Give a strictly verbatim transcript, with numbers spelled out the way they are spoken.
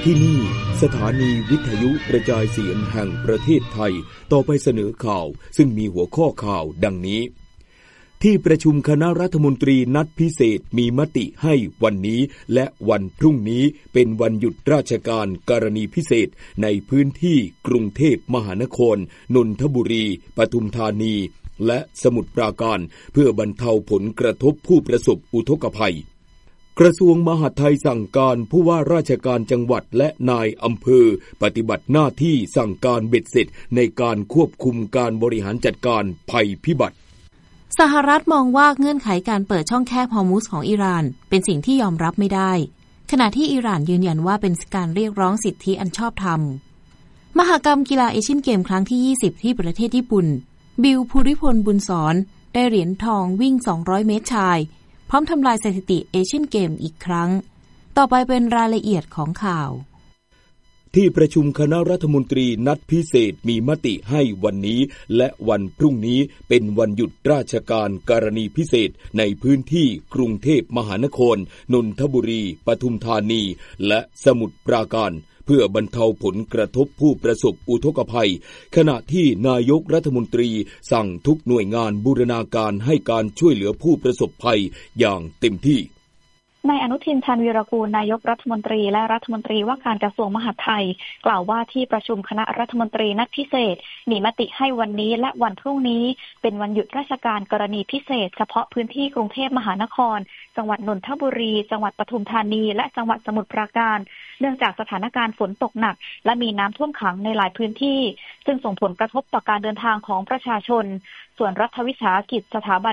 ที่นี่สถานีวิทยุกระจายเสียงแห่งประเทศไทยต่อไปเสนอข่าวซึ่งมีหัวข้อข่าวดังนี้ที่ประชุมคณะรัฐมนตรีนัดพิเศษมีมติให้วันนี้และวันพรุ่งนี้เป็นวันหยุดราชการกรณีพิเศษในพื้นที่กรุงเทพมหานครนนทบุรีปทุมธานีและสมุทรปราการเพื่อบรรเทาผลกระทบผู้ประสบอุทกภัยกระทรวงมหาดไทยสั่งการผู้ว่าราชการจังหวัดและนายอำเภอปฏิบัติหน้าที่สั่งการเบ็ดเสร็จในการควบคุมการบริหารจัดการภัยพิบัติสหรัฐมองว่าเงื่อนไขการเปิดช่องแคบฮอร์มุซของอิหร่านเป็นสิ่งที่ยอมรับไม่ได้ขณะที่อิหร่านยืนยันว่าเป็นการเรียกร้องสิทธิอันชอบธรรมมหกรรมกีฬาเอเชียนเกมครั้งที่ยี่สิบที่ประเทศญี่ปุ่นบิลภูริพลบุญสอนได้เหรียญทองวิ่งสองร้อยเมตรชายพร้อมทำลายสถิติเอเชียนเกมอีกครั้งต่อไปเป็นรายละเอียดของข่าวที่ประชุมคณะรัฐมนตรีนัดพิเศษมีมติให้วันนี้และวันพรุ่งนี้เป็นวันหยุดราชการกรณีพิเศษในพื้นที่กรุงเทพมหานครนนทบุรีปทุมธานีและสมุทรปราการเพื่อบรรเทาผลกระทบผู้ประสบอุทกภัยขณะที่นายกรัฐมนตรีสั่งทุกหน่วยงานบูรณาการให้การช่วยเหลือผู้ประสบภัยอย่างเต็มที่นายอนุทินชาญวีรกูลนายกรัฐมนตรีและรัฐมนตรีว่าการกระทรวงมหาดไทยกล่าวว่าที่ประชุมคณะรัฐมนตรีนัดพิเศษมีมติให้วันนี้และวันพรุ่งนี้เป็นวันหยุดราชการกรณีพิเศษเฉพาะพื้นที่กรุงเทพมหานครจังหวัดนนทบุรีจังหวัดปทุมธานีและจังหวัดสมุทรปราการเนื่องจากสถานการณ์ฝนตกหนักและมีน้ำท่วมขังในหลายพื้นที่ซึ่งส่งผลกระทบต่อการเดินทางของประชาชนส่วนรัฐวิสาหกิจสถาบัน